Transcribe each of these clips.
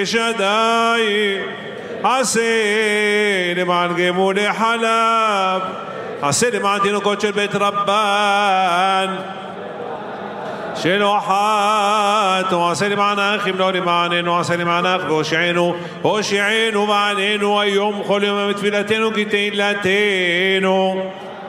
שדי עשה למען גמולי חלב, עשה למען תינוקות של בית רבן שלא חטאו, עשה למען האחים לא למעננו, עשה למענך והושיענו, הושיענו ועננו היום כל יום בתפילתנו כי תהילתנו.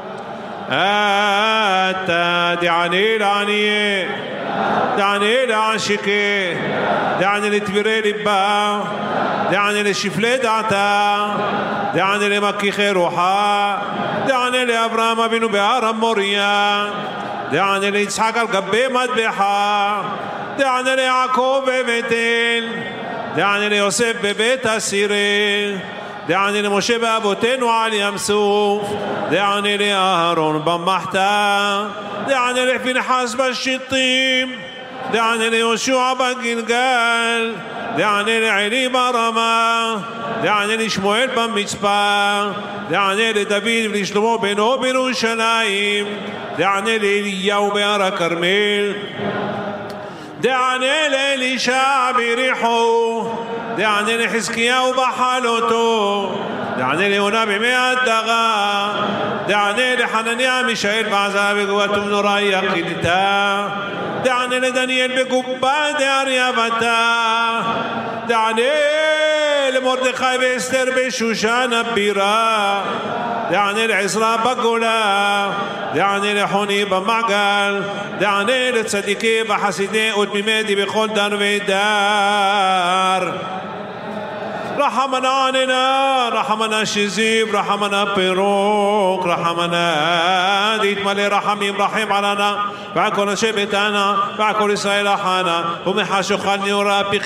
אתה דעני לעניי, דעני לעשיקי, דעני לתבירי ליבה, דעני לשפלי דעתה, דעני למכיחי רוחה, דעני לאברהם אבינו בהר המוריה, דעני ליצחק על גבי מטבחה, דעני ליעקב בבית-אל, דעני ליוסף בבית הסירי, דעני למשה באבותינו על ים סוף, דעני לאהרון במחתה, דעני לפנחס בשיטים, דעני ליהושע בגלגל, דעני לעלי ברמה, דעני לשמואל במצפה, דעני לדוד ולשלמה בנו בירושלים, דעני לאליהו בהר הכרמל, דעני לאלישע ביריחו, דעני לחזקיהו בחלותו, דעני ליונה בימי הדרה, דעני לחנניה מישאל בעזה בגבעת ומנורה יחידתה, דעני לדניאל בקופה דארייבתה, דעני למרדכי ואסתר בשושן הבירה, דעני לעזרא בגולה, דעני לחוני במעגל, דעני לצדיקי וחסידי ותמימי בכל דר ודר. רחמנה עננה, רחמנה שזיב, רחמנה פירוק, רחמנה דתמלא רחמים, רחם עלנה ועל כל אנשי ביתנה ועל כל ישראל אחנה ומחשוך על נאורה